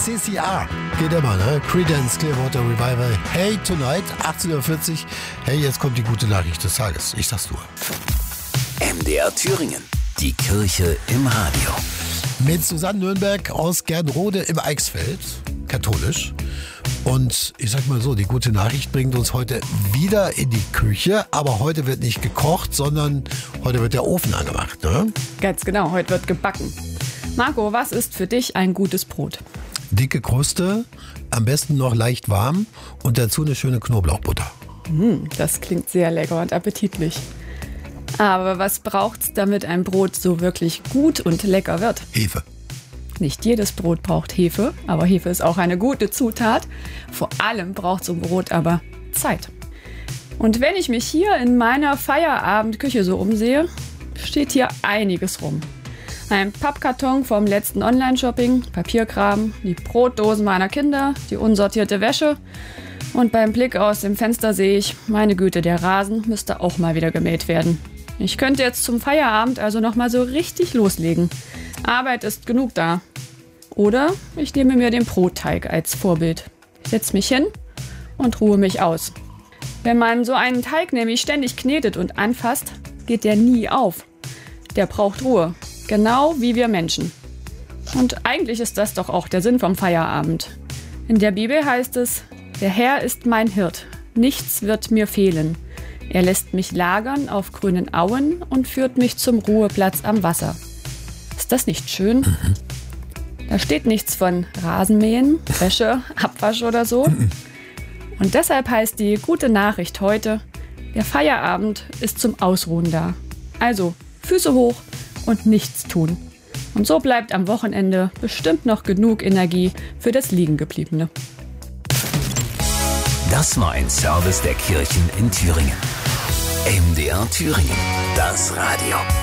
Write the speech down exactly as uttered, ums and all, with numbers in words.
C C R. Geht immer, ne? Creedence Clearwater Revival. Hey Tonight, achtzehn Uhr vierzig. Hey, jetzt kommt die gute Nachricht des Tages. Ich sag's nur. M D R Thüringen. Die Kirche im Radio. Mit Susanne Nürnberg aus Gernrode im Eichsfeld. Katholisch. Und ich sag mal so, die gute Nachricht bringt uns heute wieder in die Küche. Aber heute wird nicht gekocht, sondern heute wird der Ofen angemacht, ne? Ganz genau, heute wird gebacken. Marco, was ist für dich ein gutes Brot? Dicke Kruste, am besten noch leicht warm und dazu eine schöne Knoblauchbutter. Mm, das klingt sehr lecker und appetitlich. Aber was braucht's, damit ein Brot so wirklich gut und lecker wird? Hefe. Nicht jedes Brot braucht Hefe, aber Hefe ist auch eine gute Zutat. Vor allem braucht so ein Brot aber Zeit. Und wenn ich mich hier in meiner Feierabendküche so umsehe, steht hier einiges rum. Ein Pappkarton vom letzten Online-Shopping, Papierkram, die Brotdosen meiner Kinder, die unsortierte Wäsche. Und beim Blick aus dem Fenster sehe ich, meine Güte, der Rasen müsste auch mal wieder gemäht werden. Ich könnte jetzt zum Feierabend also noch mal so richtig loslegen. Arbeit ist genug da. Oder ich nehme mir den Brotteig als Vorbild. Ich setze mich hin und ruhe mich aus. Wenn man so einen Teig nämlich ständig knetet und anfasst, geht der nie auf. Der braucht Ruhe. Genau wie wir Menschen. Und eigentlich ist das doch auch der Sinn vom Feierabend. In der Bibel heißt es, der Herr ist mein Hirt, nichts wird mir fehlen. Er lässt mich lagern auf grünen Auen und führt mich zum Ruheplatz am Wasser. Ist das nicht schön? Mhm. Da steht nichts von Rasenmähen, Wäsche, Abwasch oder so. Mhm. Und deshalb heißt die gute Nachricht heute, der Feierabend ist zum Ausruhen da. Also Füße hoch und nichts tun. Und so bleibt am Wochenende bestimmt noch genug Energie für das Liegengebliebene. Das war ein Service der Kirchen in Thüringen. M D R Thüringen, das Radio.